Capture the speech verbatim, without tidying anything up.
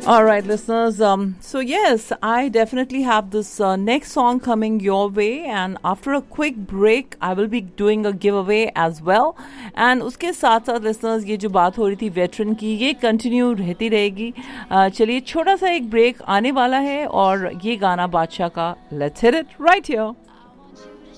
All right, listeners. Um, so yes, I definitely have this uh, next song coming your way, and after a quick break, I will be doing a giveaway as well. And उसके साथ साथ listeners, ये जो बात हो रही थी veteran की, ये continue रहती रहेगी. uh, चलिए छोटा सा एक break आने वाला है और ये गाना बादशाह का Let's hit it right here.